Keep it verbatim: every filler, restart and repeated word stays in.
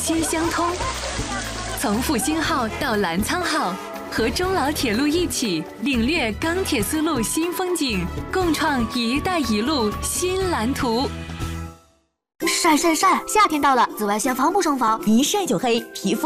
皆相通。从复兴号到澜沧号，和中老铁路一起领略钢铁丝路新风景，共创“一带一路”新蓝图。 晒晒晒！夏天到了，紫外线防不胜防， 一晒就黑，皮肤